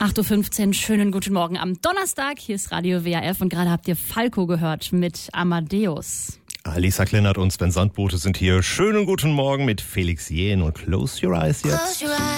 8.15 Uhr, schönen guten Morgen am Donnerstag. Hier ist Radio WRF und gerade habt ihr Falco gehört mit Amadeus. Alisa Kleinert und Sven Sandbote sind hier. Schönen guten Morgen mit Felix Jähn und Close Your Eyes jetzt.